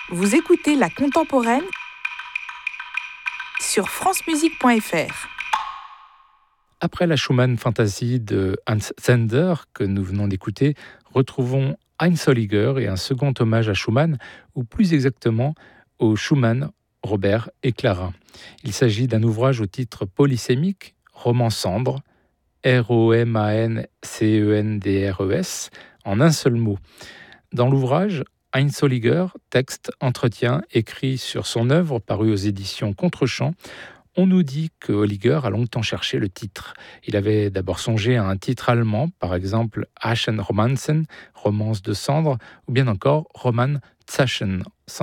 Vous écoutez La Contemporaine sur francemusique.fr. Après la Schumann Fantasy de Hans Zender que nous venons d'écouter, retrouvons Einzolliger et un second hommage à Schumann, ou plus exactement aux Schumann, Robert et Clara. Il s'agit d'un ouvrage au titre polysémique, roman cendre, Romancendres, en un seul mot. Dans l'ouvrage, Einzolliger, texte, entretien, écrit sur son œuvre parue aux éditions Contrechamp. On nous dit que Holliger a longtemps cherché le titre. Il avait d'abord songé à un titre allemand, par exemple Aschenromanzen, romance de cendre, ou bien encore Roman Zaschen,